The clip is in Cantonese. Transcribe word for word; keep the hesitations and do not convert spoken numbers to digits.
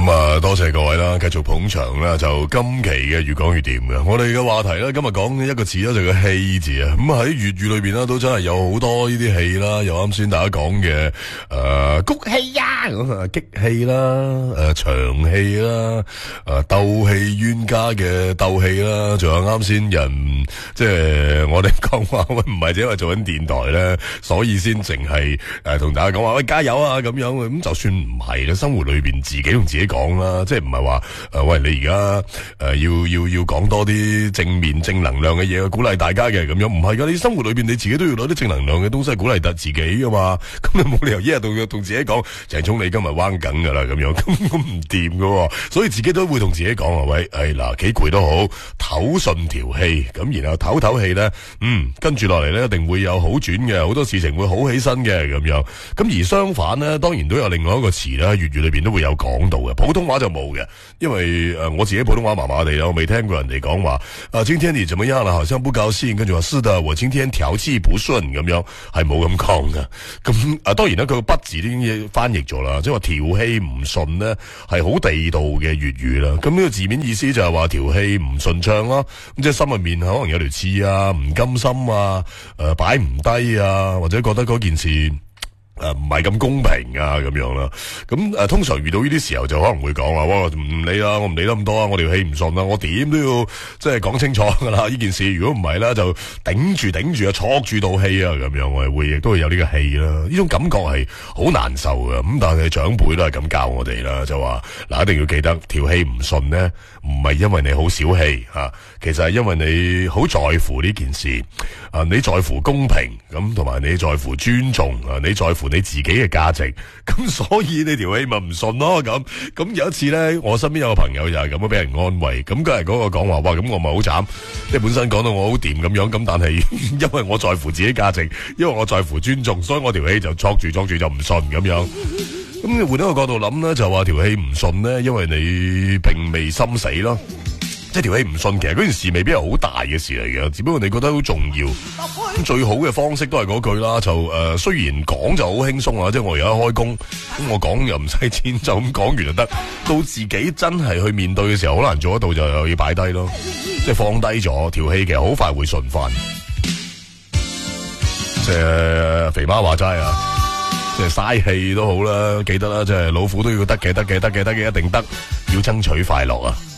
咁啊，多謝各位啦，繼續捧場啦。就今期嘅越講越掂嘅，我哋嘅話題咧，今日講一個字咧，就個戲字啊。咁喺粵語裏邊咧，都真係有好多呢啲戲啦。有啱先大家講嘅誒谷戲呀，咁啊激戲啦，誒長戲啦，誒鬥戲冤家嘅鬥戲啦，仲有啱先人，即係我哋講話喂，唔係只因為做緊電台咧，所以先淨係誒同大家講話喂加油啊咁樣。咁就算唔係咧，生活裏邊自己同自己講啦，即係唔係話誒喂你而家誒要要要講多啲正面正能量嘅嘢，鼓勵大家嘅咁樣，唔係噶，你生活裏邊你自己都要攞啲正能量嘅東西鼓勵得自己噶嘛，咁你冇理由一日到同自己講鄭聰你今日彎緊噶啦咁樣，咁咁唔掂噶，所以自己都會同自己講啊喂，誒嗱幾攰都好，唞順條氣，咁然後唞唞氣咧，嗯跟住落嚟咧一定會有好轉嘅，好多事情會好起身嘅咁樣，咁而相反咧，當然都有另外一個詞啦，粵語裏邊都會有講到嘅，普通話就冇嘅，因為誒、呃、我自己普通話麻麻地啦，我未聽過人哋講話啊，今天你怎麼樣啦？好像不高興，跟住話是的，我今天調氣不順咁樣，係冇咁講嘅。咁啊，當然啦，佢個不字已經翻譯咗啦，即係話調氣唔順咧，係好地道嘅粵語啦。咁呢個字面意思就係話調氣唔順暢啦，咁即係心入面可能有條刺啊，唔甘心啊，誒擺唔低啊，或者覺得嗰件事誒唔係咁公平啊咁樣啦，咁誒、呃、通常遇到呢啲時候就可能會講話，哇唔理啦，我唔理得咁多啊，我條氣唔順啦，我點都要即係講清楚噶啦呢件事，如果唔係咧就頂住頂住啊，挫住道氣啊咁樣，我係會亦都會有呢個氣啦，呢種感覺係好難受嘅，咁但係長輩都係咁教我哋啦，就話嗱一定要記得條氣唔順咧，唔係因為你好小氣吓、啊，其實係因為你好在乎呢件事啊，你在乎公平咁，同埋你在乎尊重啊，你在乎你自己嘅價值，咁所以你條氣咪唔順咯咁。咁有一次咧，我身邊有個朋友就係咁樣俾人安慰，咁佢係嗰個講話，哇咁我咪好慘，即係本身講到我好掂咁樣，咁但係因為我在乎自己價值，因為我在乎尊重，所以我條氣就挫住挫住就唔順咁樣。咁你換一個角度諗咧，就話條氣唔順咧，因為你並未心死咯。即係條氣唔順，其實嗰件事未必係好大嘅事嚟嘅，只不過你覺得好重要。咁最好嘅方式都係嗰句啦，就誒、呃、雖然講就好輕鬆啊，即係我而家開工，咁我講又唔使錢，就咁講完就得。到自己真係去面對嘅時候，好難做得到，就又要擺低咯，即係放低咗條氣，其實好快會順翻。即係肥媽話齋啊！即係嘥氣都好啦，記得啦，即係老虎都要得嘅，得嘅，得嘅，得嘅，一定得，要爭取快樂啊！